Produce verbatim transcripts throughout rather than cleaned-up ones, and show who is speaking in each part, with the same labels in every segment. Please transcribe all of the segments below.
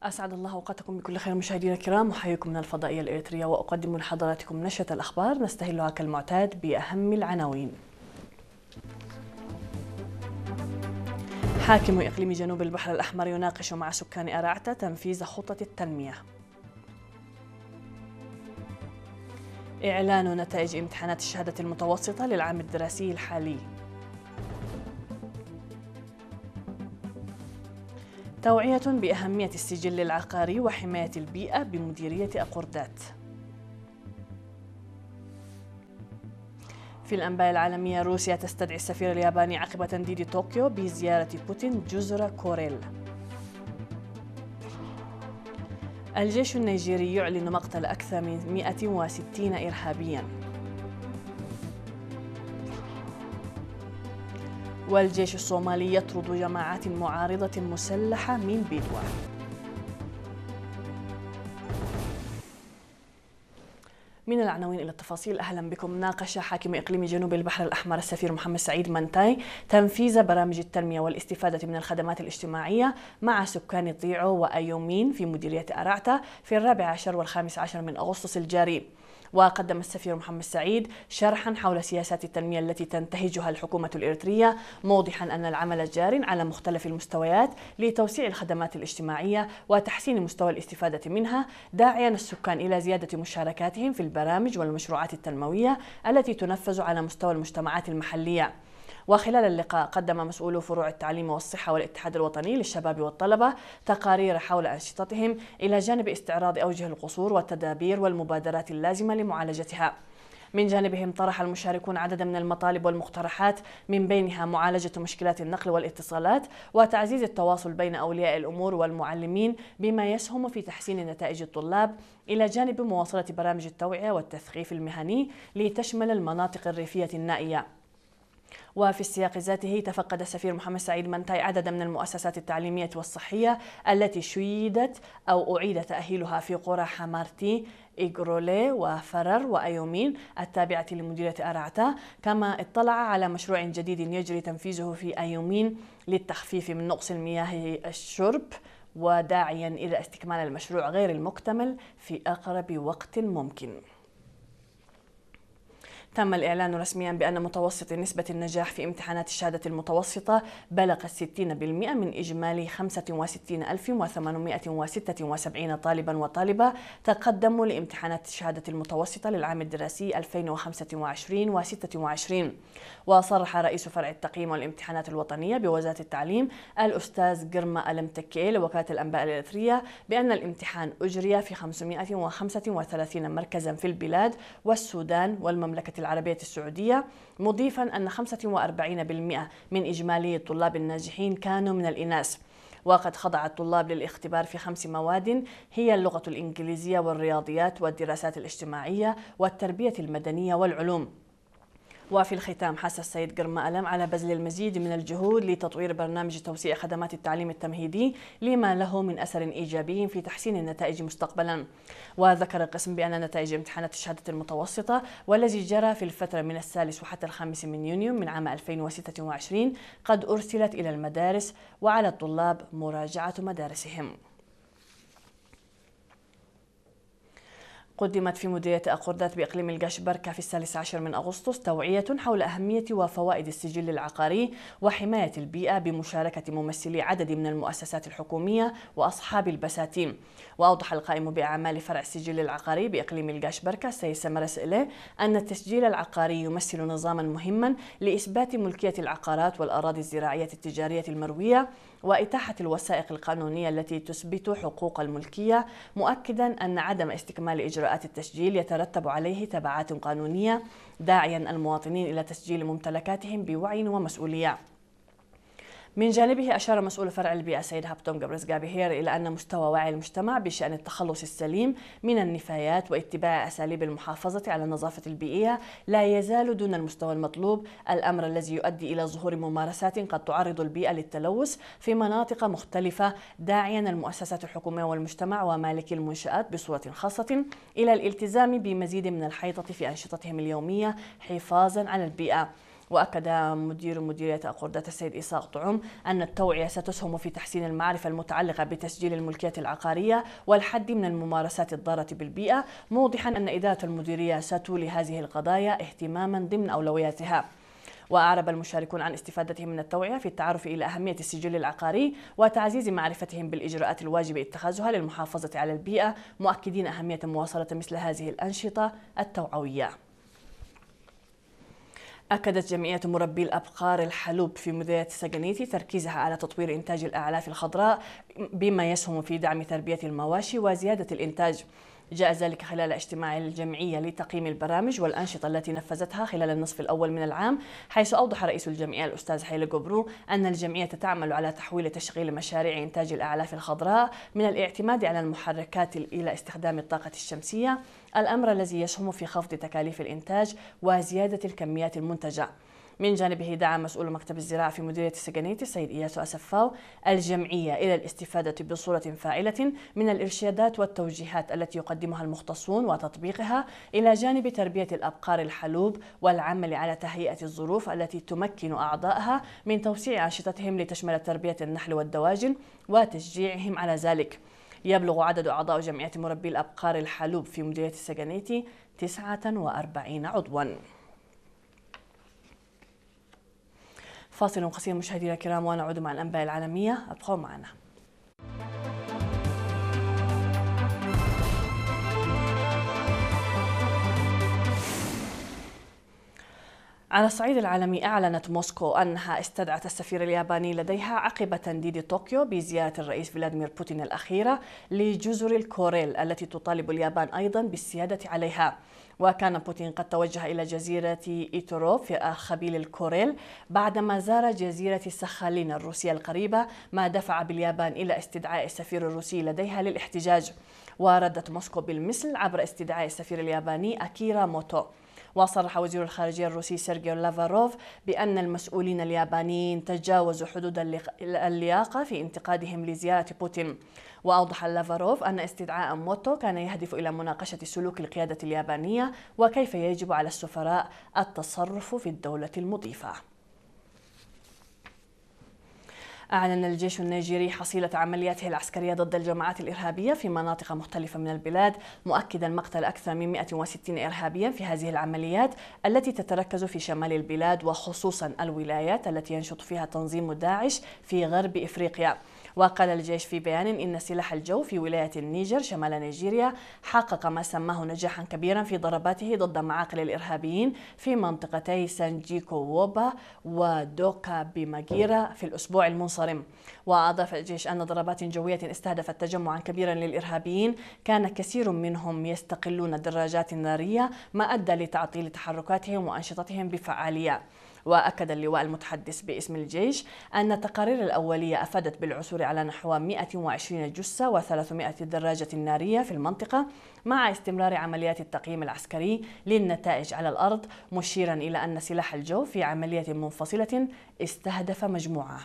Speaker 1: أسعد الله أوقاتكم بكل خير مشاهدينا الكرام، أحييكم من الفضائية الإريترية وأقدم لحضراتكم نشرة الأخبار نستهلها كالمعتاد بأهم العناوين. حاكم إقليم جنوب البحر الأحمر يناقش مع سكان أراعتة تنفيذ خطة التنمية. إعلان نتائج امتحانات الشهادة المتوسطة للعام الدراسي الحالي. توعية بأهمية السجل العقاري وحماية البيئة بمديرية أقردات. في الأنباء العالمية، روسيا تستدعي السفير الياباني عقب تنديد طوكيو بزيارة بوتين جزر كوريل. الجيش النيجيري يعلن مقتل أكثر من مئة وستين إرهابياً. والجيش الصومالي يطرد جماعات معارضة مسلحة من بيدوا. من العناوين إلى التفاصيل، أهلا بكم. ناقش حاكم إقليم جنوب البحر الأحمر السفير محمد سعيد منتاي تنفيذ برامج التنمية والاستفادة من الخدمات الاجتماعية مع سكان طيعو وأيومين في مديرية أراعتة في الرابع عشر والخامس عشر من أغسطس الجاري. وقدم السفير محمد سعيد شرحا حول سياسات التنمية التي تنتهجها الحكومة الإريترية، موضحا أن العمل جار على مختلف المستويات لتوسيع الخدمات الاجتماعية وتحسين مستوى الاستفادة منها، داعيا السكان إلى زيادة مشاركاتهم في البرامج والمشروعات التنموية التي تنفذ على مستوى المجتمعات المحلية. وخلال اللقاء قدم مسؤولو فروع التعليم والصحة والاتحاد الوطني للشباب والطلبة تقارير حول أنشطتهم إلى جانب استعراض أوجه القصور والتدابير والمبادرات اللازمة لمعالجتها. من جانبهم طرح المشاركون عددا من المطالب والمقترحات، من بينها معالجة مشكلات النقل والاتصالات وتعزيز التواصل بين أولياء الأمور والمعلمين بما يسهم في تحسين نتائج الطلاب، إلى جانب مواصلة برامج التوعية والتثقيف المهني لتشمل المناطق الريفية النائية. وفي السياق ذاته تفقد السفير محمد سعيد منتاي عددا من المؤسسات التعليمية والصحية التي شيدت أو أعيد تأهيلها في قرى حمارتي، إيغرولي وفرر وأيومين التابعة لمديرية أراعتة، كما اطلع على مشروع جديد يجري تنفيذه في أيومين للتخفيف من نقص المياه الشرب، وداعيا إلى استكمال المشروع غير المكتمل في أقرب وقت ممكن. تم الإعلان رسميا بأن متوسط نسبة النجاح في امتحانات الشهادة المتوسطة بلغ ستين بالمئة من إجمالي خمسة وستين ألف وثمانمئة وستة وسبعين طالبا وطالبة تقدموا لامتحانات الشهادة المتوسطة للعام الدراسي ألفين وخمسة وعشرين وستة وعشرين. وصرح رئيس فرع التقييم والامتحانات الوطنية بوزارة التعليم الأستاذ قرمة ألمتكي لوكالة الأنباء الإريترية بأن الامتحان أجري في خمسمئة وخمسة وثلاثين مركزا في البلاد والسودان والمملكة العربية السعودية، مضيفا أن خمسة وأربعين بالمئة من إجمالي الطلاب الناجحين كانوا من الإناث. وقد خضع الطلاب للاختبار في خمس مواد هي اللغة الإنجليزية والرياضيات والدراسات الاجتماعية والتربية المدنية والعلوم. وفي الختام حث السيد قرمة ألم على بذل المزيد من الجهود لتطوير برنامج توسيع خدمات التعليم التمهيدي لما له من أثر إيجابي في تحسين النتائج مستقبلا. وذكر القسم بأن نتائج امتحانات الشهادة المتوسطة والذي جرى في الفترة من الثالث وحتى الخامس من يونيو من عام ألفين وستة وعشرين قد أرسلت إلى المدارس، وعلى الطلاب مراجعة مدارسهم. قدمت في مديرية أقردات بإقليم القاش بركة في الثالث عشر من أغسطس توعية حول أهمية وفوائد السجل العقاري وحماية البيئة بمشاركة ممثلي عدد من المؤسسات الحكومية وأصحاب البساتين. وأوضح القائم بأعمال فرع السجل العقاري بإقليم القاش بركة السيد سمر سئلة أن التسجيل العقاري يمثل نظاما مهما لإثبات ملكية العقارات والأراضي الزراعية التجارية المروية وإتاحة الوثائق القانونية التي تثبت حقوق الملكية، مؤكدا أن عدم استكمال إجراءات التسجيل يترتب عليه تبعات قانونية، داعيا المواطنين إلى تسجيل ممتلكاتهم بوعي ومسؤولية. من جانبه أشار مسؤول فرع البيئة السيد هابتون قبرس جابيهير إلى أن مستوى وعي المجتمع بشأن التخلص السليم من النفايات واتباع أساليب المحافظة على النظافة البيئية لا يزال دون المستوى المطلوب، الأمر الذي يؤدي إلى ظهور ممارسات قد تعرض البيئة للتلوث في مناطق مختلفة، داعيا المؤسسات الحكومية والمجتمع ومالكي المنشآت بصورة خاصة إلى الالتزام بمزيد من الحيطة في أنشطتهم اليومية حفاظا على البيئة. وأكد مدير مديرية أقردات السيد إسحاق طعم أن التوعية ستسهم في تحسين المعرفة المتعلقة بتسجيل الملكية العقارية والحد من الممارسات الضارة بالبيئة، موضحا أن إدارة المديرية ستولي هذه القضايا اهتماما ضمن أولوياتها. وأعرب المشاركون عن استفادتهم من التوعية في التعرف إلى أهمية السجل العقاري وتعزيز معرفتهم بالإجراءات الواجب اتخاذها للمحافظة على البيئة، مؤكدين أهمية مواصلة مثل هذه الأنشطة التوعوية. أكدت جمعية مربي الأبقار الحلوب في مديرية السجنيتي تركيزها على تطوير إنتاج الأعلاف الخضراء بما يسهم في دعم تربية المواشي وزيادة الإنتاج. جاء ذلك خلال اجتماع الجمعية لتقييم البرامج والأنشطة التي نفذتها خلال النصف الأول من العام، حيث أوضح رئيس الجمعية الأستاذ حيلي جبرو أن الجمعية تعمل على تحويل تشغيل مشاريع إنتاج الأعلاف الخضراء من الاعتماد على المحركات إلى استخدام الطاقة الشمسية، الأمر الذي يسهم في خفض تكاليف الإنتاج وزيادة الكميات المنتجة. من جانبه دعا مسؤول مكتب الزراعة في مديرية السجنيتي السيد إياسو أسفاو الجمعية إلى الاستفادة بصورة فاعلة من الإرشادات والتوجيهات التي يقدمها المختصون وتطبيقها، إلى جانب تربية الأبقار الحلوب والعمل على تهيئة الظروف التي تمكن أعضائها من توسيع أنشطتهم لتشمل تربية النحل والدواجن وتشجيعهم على ذلك. يبلغ عدد أعضاء جمعية مربي الأبقار الحلوب في مديرية السجنيتي تسعة وأربعين عضواً. فاصل قصير مشاهدينا الكرام ونعود مع الأنباء العالمية، ابقوا معنا. على الصعيد العالمي، أعلنت موسكو أنها استدعت السفير الياباني لديها عقب تنديد طوكيو بزيارة الرئيس فلاديمير بوتين الأخيرة لجزر الكوريل التي تطالب اليابان أيضا بالسيادة عليها. وكان بوتين قد توجه إلى جزيرة إيتورو في خبيل الكوريل بعدما زار جزيرة سخالين الروسية القريبة، ما دفع باليابان إلى استدعاء السفير الروسي لديها للاحتجاج. وردت موسكو بالمثل عبر استدعاء السفير الياباني أكيرا موتو. وصرح وزير الخارجية الروسي سيرجي لافاروف بأن المسؤولين اليابانيين تجاوزوا حدود اللياقة في انتقادهم لزيارة بوتين. وأوضح لافاروف أن استدعاء موتو كان يهدف إلى مناقشة سلوك القيادة اليابانية وكيف يجب على السفراء التصرف في الدولة المضيفة. أعلن الجيش النيجيري حصيلة عملياته العسكرية ضد الجماعات الإرهابية في مناطق مختلفة من البلاد، مؤكدا مقتل أكثر من مئة وستين إرهابيا في هذه العمليات التي تتركز في شمال البلاد وخصوصا الولايات التي ينشط فيها تنظيم داعش في غرب إفريقيا. وقال الجيش في بيان إن سلاح الجو في ولاية النيجر شمال نيجيريا حقق ما سماه نجاحا كبيرا في ضرباته ضد معاقل الإرهابيين في منطقتي سانجيكو ووبا ودوكا بماجيرا في الأسبوع المنصرم. وأضاف الجيش أن ضربات جوية استهدفت تجمعا كبيرا للإرهابيين كان كثير منهم يستقلون الدراجات النارية، ما أدى لتعطيل تحركاتهم وأنشطتهم بفعالية. وأكد اللواء المتحدث باسم الجيش أن التقارير الأولية أفادت بالعثور على نحو مئة وعشرين جثة وثلاثمئة دراجة نارية في المنطقة، مع استمرار عمليات التقييم العسكري للنتائج على الأرض، مشيرا إلى أن سلاح الجو في عملية منفصلة استهدف مجموعة.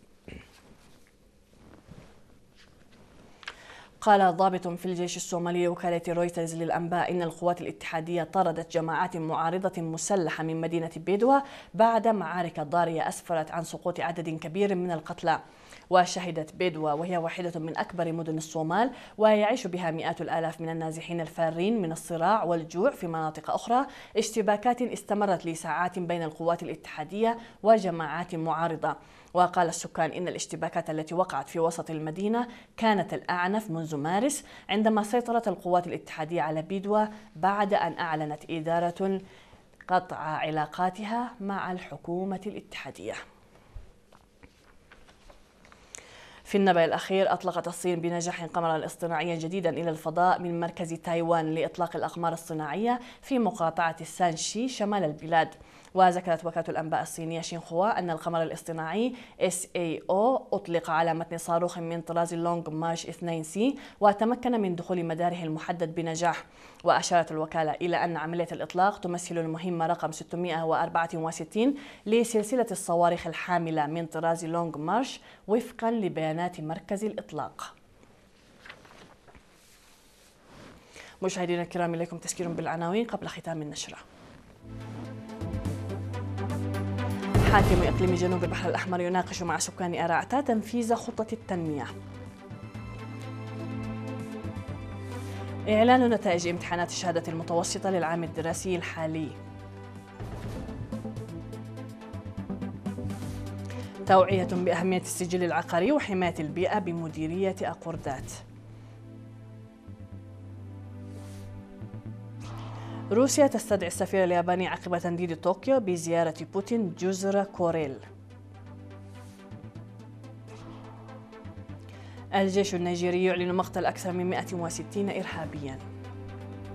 Speaker 1: قال ضابط في الجيش الصومالي وكالة رويترز للأنباء إن القوات الاتحادية طردت جماعات معارضة مسلحة من مدينة بيدوى بعد معارك ضارية أسفرت عن سقوط عدد كبير من القتلى. وشهدت بيدوى وهي واحدة من أكبر مدن الصومال ويعيش بها مئات الآلاف من النازحين الفارين من الصراع والجوع في مناطق أخرى اشتباكات استمرت لساعات بين القوات الاتحادية وجماعات معارضة. وقال السكان إن الاشتباكات التي وقعت في وسط المدينة كانت الأعنف منذ مارس، عندما سيطرت القوات الاتحادية على بيدوى بعد أن أعلنت إدارة قطع علاقاتها مع الحكومة الاتحادية. في النبأ الأخير، أطلقت الصين بنجاح قمرا اصطناعيا جديدا إلى الفضاء من مركز تايوان لإطلاق الأقمار الصناعية في مقاطعة السانشي شمال البلاد. وذكرت وكالة الأنباء الصينية شينخوا أن القمر الاصطناعي إس إيه أو أطلق على متن صاروخ من طراز لونغ مارش اثنين سي وتمكن من دخول مداره المحدد بنجاح. وأشارت الوكالة إلى أن عملية الإطلاق تمثل المهمة رقم ستمئة وأربعة وستين لسلسلة الصواريخ الحاملة من طراز لونغ مارش وفقا لبيانات مركز الإطلاق. مشاهدينا الكرام، إليكم تذكير بالعناوين قبل ختام النشرة. حاكم إقليم جنوب البحر الأحمر يناقش مع سكان أراعتا تنفيذ خطة التنمية. إعلان نتائج امتحانات الشهادة المتوسطة للعام الدراسي الحالي. توعية بأهمية السجل العقاري وحماية البيئة بمديرية أقردات. روسيا تستدعي السفير الياباني عقب تنديد طوكيو بزيارة بوتين جزر كوريل. الجيش النيجيري يعلن مقتل أكثر من مئة وستين إرهابياً.